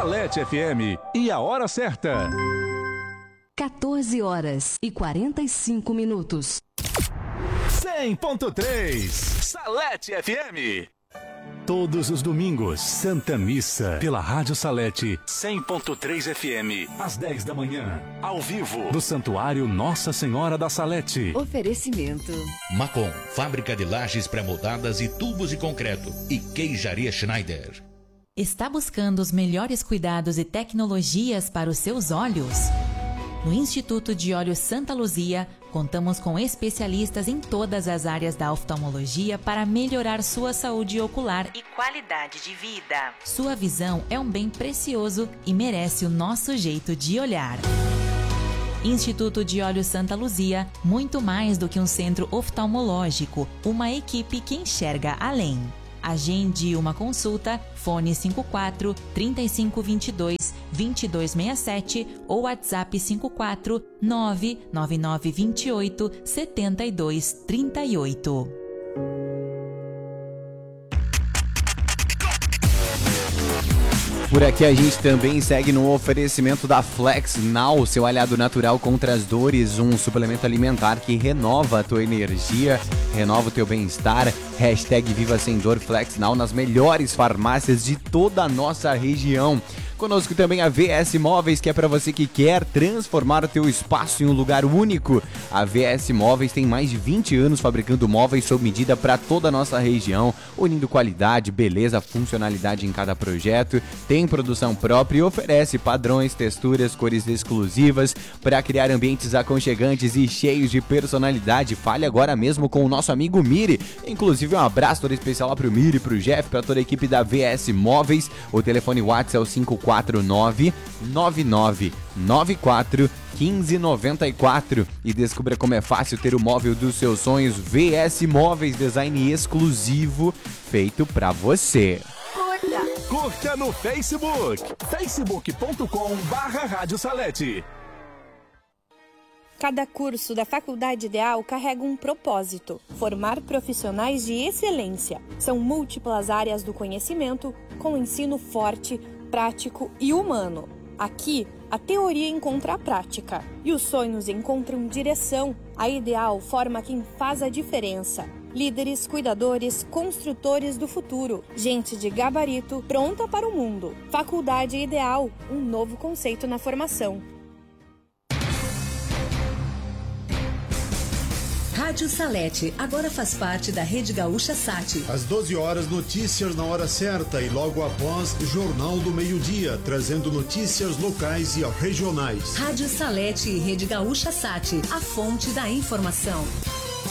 Salete FM e a hora certa. 14h45. 100.3 Salete FM. Todos os domingos, Santa Missa, pela Rádio Salete, 100.3 FM, às 10 da manhã, ao vivo, do Santuário Nossa Senhora da Salete. Oferecimento Macon, fábrica de lajes pré-moldadas e tubos de concreto. E Queijaria Schneider. Está buscando os melhores cuidados e tecnologias para os seus olhos? No Instituto de Olhos Santa Luzia, contamos com especialistas em todas as áreas da oftalmologia para melhorar sua saúde ocular e qualidade de vida. Sua visão é um bem precioso e merece o nosso jeito de olhar. Instituto de Olhos Santa Luzia, muito mais do que um centro oftalmológico, uma equipe que enxerga além. Agende uma consulta, fone 54 3522 2267 ou WhatsApp 54 99928 7238. Por aqui a gente também segue no oferecimento da Flex Now, seu aliado natural contra as dores, um suplemento alimentar que renova a tua energia, renova o teu bem-estar. Hashtag Viva Sem Dor Flex Now nas melhores farmácias de toda a nossa região. Conosco também a VS Móveis, que é para você que quer transformar o teu espaço em um lugar único. A VS Móveis tem mais de 20 anos fabricando móveis sob medida para toda a nossa região, unindo qualidade, beleza, funcionalidade em cada projeto. Tem produção própria e oferece padrões, texturas, cores exclusivas para criar ambientes aconchegantes e cheios de personalidade. Fale agora mesmo com o nosso amigo Miri. Inclusive um abraço todo especial lá pro Miri, pro Jeff, para toda a equipe da VS Móveis. O telefone WhatsApp é o 549-9994-1594 e descubra como é fácil ter o móvel dos seus sonhos. VS Móveis, design exclusivo feito pra você. Curta no Facebook, facebook.com/Rádio Salete. Cada curso da Faculdade Ideal carrega um propósito: formar profissionais de excelência. São múltiplas áreas do conhecimento, com ensino forte, prático e humano. Aqui, a teoria encontra a prática e os sonhos encontram direção. A Ideal forma quem faz a diferença. Líderes, cuidadores, construtores do futuro. Gente de gabarito pronta para o mundo. Faculdade Ideal, um novo conceito na formação. Rádio Salete agora faz parte da Rede Gaúcha Sat. Às 12 horas, notícias na hora certa e logo após, Jornal do Meio-Dia, trazendo notícias locais e regionais. Rádio Salete e Rede Gaúcha Sat, a fonte da informação.